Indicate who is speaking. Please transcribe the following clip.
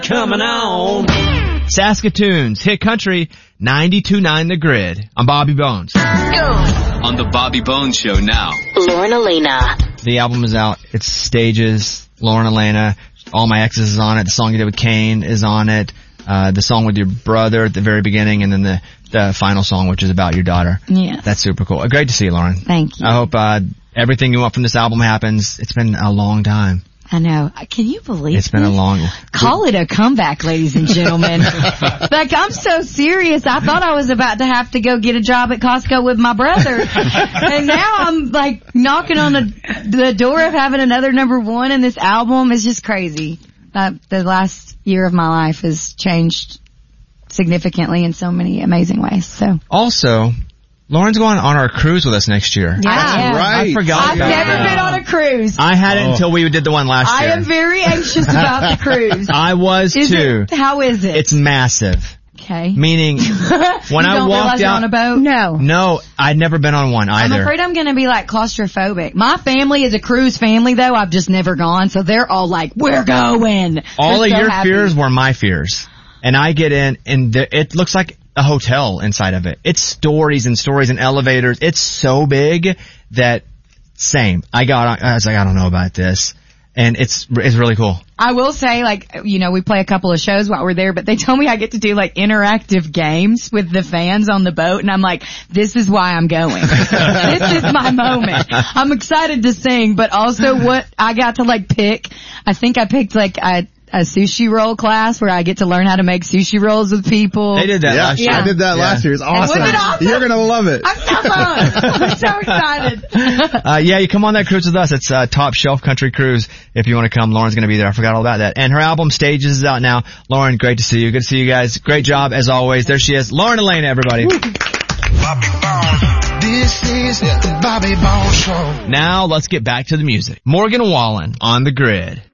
Speaker 1: Coming on.
Speaker 2: Saskatoon's hit country 92.9 The Grid. I'm Bobby Bones.
Speaker 3: On the Bobby Bones Show now.
Speaker 4: Lauren Elena.
Speaker 2: The album is out. It's Stages. Lauren Elena. All My Exes is on it. The song you did with Kane is on it. The song with your brother at the very beginning, and then the final song, which is about your daughter.
Speaker 5: Yes.
Speaker 2: That's super cool. Great to see you, Lauren.
Speaker 5: Thank you.
Speaker 2: I hope everything you want from this album happens. It's been a long time.
Speaker 5: I know. Can you believe
Speaker 2: It's been a long...
Speaker 5: Call it a comeback, ladies and gentlemen. Like, I'm so serious. I thought I was about to have to go get a job at Costco with my brother. And now I'm, like, knocking on the door of having another number one, and this album is just crazy. The last year of my life has changed significantly in so many amazing ways. So
Speaker 2: Also, Lauren's going on our cruise with us next year.
Speaker 5: Yeah.
Speaker 6: Right.
Speaker 2: I forgot
Speaker 5: I've
Speaker 2: about
Speaker 5: never
Speaker 2: that.
Speaker 5: been on a cruise.
Speaker 2: I hadn't until we did the one last
Speaker 5: I
Speaker 2: year.
Speaker 5: am very anxious about the cruise.
Speaker 2: I was too.
Speaker 5: How is it?
Speaker 2: It's massive.
Speaker 5: Okay.
Speaker 2: Meaning, when
Speaker 5: you
Speaker 2: I
Speaker 5: don't
Speaker 2: walked
Speaker 5: realize you're
Speaker 2: out...
Speaker 5: on a boat?
Speaker 2: No, I'd never been on one either.
Speaker 5: I'm afraid I'm going to be like claustrophobic. My family is a cruise family though. I've just never gone. So they're all like, we're going.
Speaker 2: All
Speaker 5: They're
Speaker 2: of
Speaker 5: so
Speaker 2: your
Speaker 5: happy.
Speaker 2: fears were my fears. And I get in, and it looks like a hotel inside of it. It's stories and stories and elevators. It's so big that, same. I was like, I don't know about this. And it's really cool.
Speaker 5: I will say, like, we play a couple of shows while we're there, but they tell me I get to do like interactive games with the fans on the boat, and I'm like, this is why I'm going. This is my moment. I'm excited to sing, but also what I got to like pick. I think I picked like a sushi roll class where I get to learn how to make sushi rolls with people.
Speaker 2: They did that last year.
Speaker 6: I did that last year. It's awesome.
Speaker 5: Wasn't it awesome?
Speaker 6: You're gonna love it.
Speaker 5: I'm so fun. I'm so excited.
Speaker 2: Yeah, you come on that cruise with us. It's Top Shelf Country Cruise. If you want to come, Lauren's going to be there. I forgot all about that. And her album Stages is out now. Lauren, great to see you. Good to see you guys. Great job as always. There she is, Lauren Elena, everybody.
Speaker 7: Bobby Bones. This is the Bobby Bones Show.
Speaker 2: Now let's get back to the music. Morgan Wallen on The Grid.